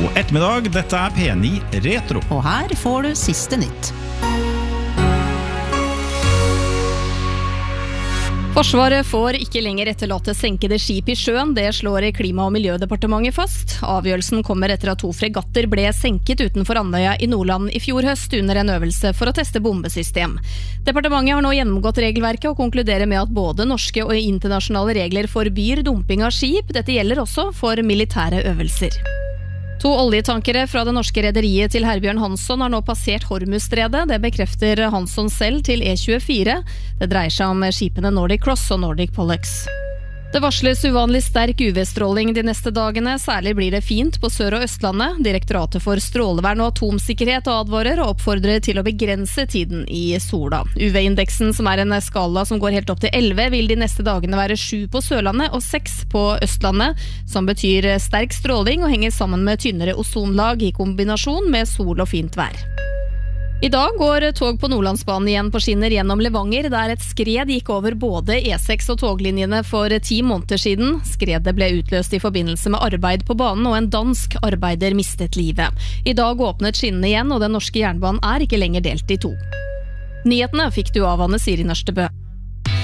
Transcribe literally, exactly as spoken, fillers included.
God ettermiddag, dette er P ni Retro. Og her får du siste nytt. Forsvaret får ikke lenger etterlate senkede skip i sjøen, det slår Klima- og Miljødepartementet fast. Avgjørelsen kommer etter at to fregatter ble senket utenfor Andøya i Nordland i fjor høst under en øvelse for å teste bombesystem. Departementet har nå gjennomgått regelverket og konkluderer med at både norske og internasjonale regler forbyr dumping av skip. Dette gjelder også for militære øvelser. To oljetankere fra det norske rederiet til Herbjørn Hansson har nå passert Hormuzstredet. Det bekrefter Hansson selv til E tjuefire. Det dreier seg om skipene Nordic Cross og Nordic Pollux. Det varsles uvanlig sterk U V-stråling de neste dagene. Særlig blir det fint på Sør- og Østlandet. Direktoratet for strålevern og atomsikkerhet advarer og oppfordrer til å begrense tiden i sola. U V-indeksen, som er en skala som går helt opp til elleve, vil de neste dagene være sju på Sørlandet og seks på Østlandet, som betyr sterk stråling og henger sammen med tynnere ozonlag i kombinasjon med sol og fint vær. I dag går tog på Nordlandsbanen igjen på skinner gjennom Levanger, der et skred gikk over både E seks og toglinjene for ti måneder siden. Skredet ble utløst i forbindelse med arbeid på banen, og en dansk arbeider mistet livet. I dag åpnet skinnene igjen, og den norske jernbanen er ikke lenger delt i to. Nyhetene fikk du av Anne Siri Nørstebø.